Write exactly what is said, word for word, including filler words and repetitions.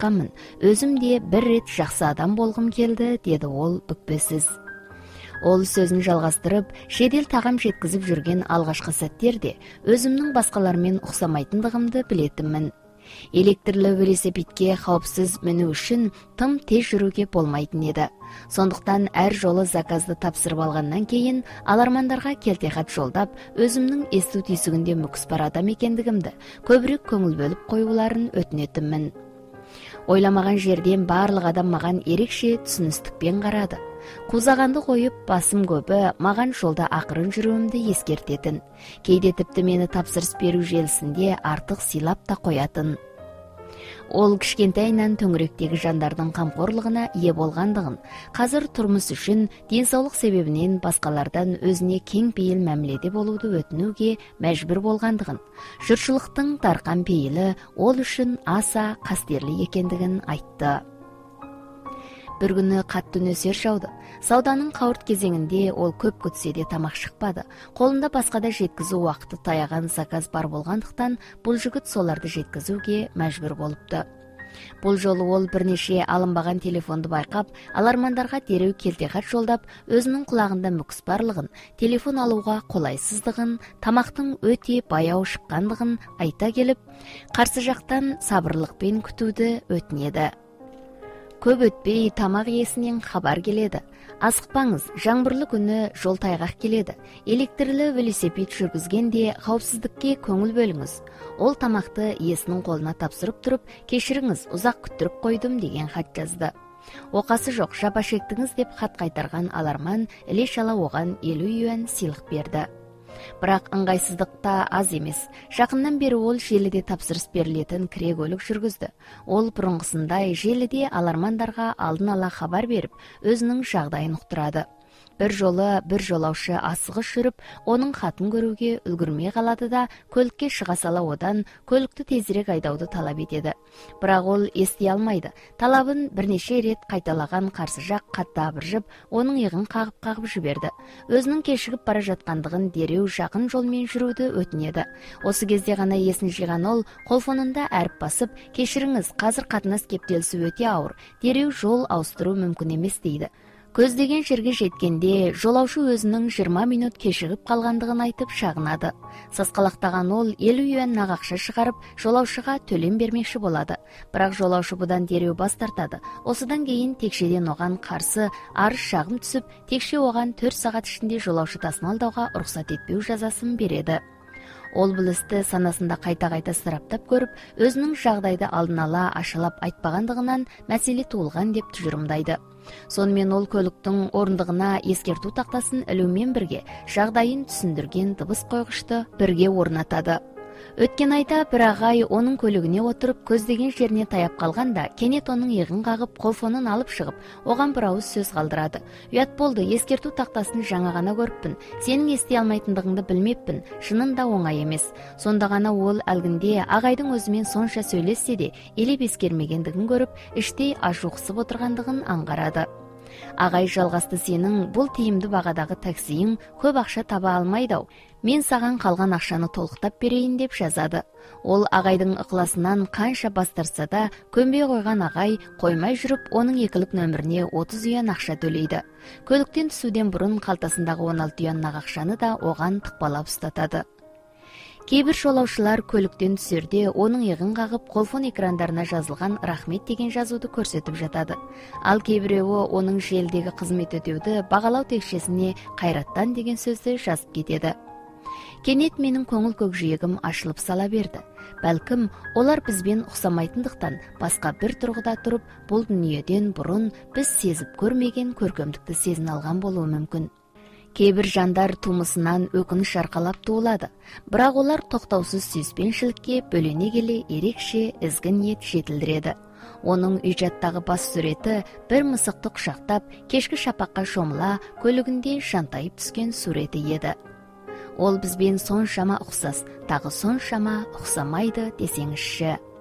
жатканмын. Өзүм де бир рет жакшы адам болгум келди, деди ол бүкпесиз. Ол сөзүн жалгастырып, жедел тагам жеткизип жүрген алгачкы сәттерде өзүмнүң башкалар менен уксамайтындыгымды билетимин. Электрлүү велосипедке каопсиз менүү үчүн тым тез жүрүүгө болмайтын эди. Сондуктан ар жолу заказды тапсырып алгандан кийин алармандарга келтекат жолдап, өзүмнүң эстүү түйсүгүндө мүкүс бар адам экендигимди көбүрөөк көңүл бөлүп коюуларын өтүнөтүмүн. Ойламаган жерден барлык адам маган эрекше түшүнүстүкпен карады. Кузаганды коюп, басым көбү маган жолда акырын жүрүүмдү эскертетин. Кейде типти мени тапсырыс берүү желисинде артык сыйлап да коятын. Ол кичкентайынан төңүрөктөгү жандардын камкорлугуна ээ болгондугун, казыр турмуш үчүн ден соолук себебинен башкалардан өзүнө кең пейил мамиледе болууду өтүнүүгө мажбур болгондугун, журтчулуктун таркан пейили ол үчүн аса кастерлүү экендигин айтты. Бир күнү катты нөсөр жауды. Сауданын каурт кезеңинде ол көп күтсө да тамак шыкпады. Колунда башкада жеткизүү убакыты таяган заказ бар болгондуктан бул жигит соларды жеткизүүгө мажбур болупту. Бул жолу ол бир нече алынбаган телефонду байкап, алармандарга дереу келтекат жолдап, өзүнүн кулагында мүкүс барлыгын, телефон алууга колайсыздыгын, тамактын өтө баяу шыккандыгын айта келип, каршы жактан сабырлыкпен күтүүдү өтүнөдү. Көп өтпей тамак ээсинен хабар келеді. Асықпаңыз, жаңбырлы күні жол тайғақ келеді. Электрлі велосипед жүргізгенде қауіпсіздікке көңіл бөліңіз. Ол тамақты ээсинин колуна тапсырып туруп, кешіріңіз, ұзақ күттіріп қойдым деген хат жазды. Оқасы жоқ, жапа шектіңіз деп хат кайтарган аларман иле шала оған элүү юан сыйлык берди. Бирок ыңгайсыздыкта аз эмес. Жакындан бери ол желиде тапсырыс берилетін кире көлүк жүргүздү. Ол бұрынғысындай желиде алармандарга алдын ала хабар берип, өзүнүн жагдайын уктурады. Бир жолу бир жолаушы асыгыш жүрүп, онун хатын көрүүгө үлгүрмөй калады да, көлүккө чыга сала одан көлүктү тезирээк айдауды талап этеди. Бирок ол эстей алмайды. Талабын бир нече рет кайталаган каршы жак катты абыржып, онун ыйыгын кагып-кагып жиберди. Өзүнүн кешигип бара жаткандыгын дереу жакын жол менен жүрүүдү өтүнөдү. Осы кезде гана эсин жыйган ол колфонунда арп басып, кешириңиз, казыр катнаш кептелиси өтө ауыр, дереу жол ауыстыруу мүмкүн эмес дейди. Көздеген жерге жеткенде жолаушы өзүнүн жыйырма мүнөт кешигип калгандыгын айтып шагынады. Саскалактаган ол элүү юан нак акча чыгарып, жолаушыга төлөм бермекчи болот. Бирок жолаушы будан дереу бас тартады. Осудан кийин текшеден оган карсы арыз шагым түсүп, текше оган төрт саат ичинде жолаушы тасмалдауга уруксат этпөө жазасын береді. Ол бул исти санасында кайта-кайта сараптап көрүп, өзүнүн жагдайды алдын ала ашалап айтпагандыгынан маселе туулган деп тужурумдайды. Сонымен ол көлүктүн орундугуна эскертүү тактасын илүү менен бирге жагдайын түшүндүргөн дыбыс койгучту бирге орнатады. Өткен айда бир агай онун көлүгүнө отуруп, көздөгөн жерине таяп калганда, кенет онун ыйыгын кагып, колфонун алып чыгып, оган бир ауыз сөз калдырады. Уят болду, эскертүү тактасын жаңа гана көрүпмүн. Сенин эстей алмайтындыгыңды билмеппин. Шынында оңай эмес. Сонда гана ол алгинде агайдын өзү менен сонша сүйлөшсө да, элеп эскермегендигин көрүп, иштей аш уксуп отургандыгын аңгарады. Агай жалгасты, сенин бул тийимдүү багадагы таксиң көп акча таба алмайды. Мен саган калган акчаны толуктап берейин деп жазады. Ол агайдын ыкыласынан канча бастырса да, көнбөй койгон агай коймай жүрүп, онун экилик нөмүрүнө отуз юан акча төлөйдү. Көлүктөн түсүүдөн бурун калтасындагы он алты юан нак акчаны да оган тыкпалап устатады. Кээ бир жолаушылар көлүктөн түсөрдө онун ыйыгын кагып, колфон экрандарына жазылган рахмет деген жазууду көрсөтүп жатады. Ал кээ бирөө онун желдеги кызмет өтөөдө багалау текшесине кайраттан деген сөздү жазып кетеді. Кенет менин көңүл көкжиегим ашылып сала берди. Балким, олар бизбен уксамайтындыктан башка бир тургуда туруп, бул дүнүйөдөн бурун биз сезип көрмөгөн көркөмдүктү сезине алган болуу мүмкүн. Кээ бир жандар тумусунан өкүнүч аркалап туулады. Бирок олар токтоосуз сүйүспенчиликке бөлөнө келе эрекше изги ниет жетилдиреді. Онун ижаттагы бас сүрөтү бир мысыкты кушактап, кечки шапакка шомула көлүгүндө жантайып түскөн сурети еді. Ол бизбен соншама уксас, тагы соншама уксамайды десеңизчи.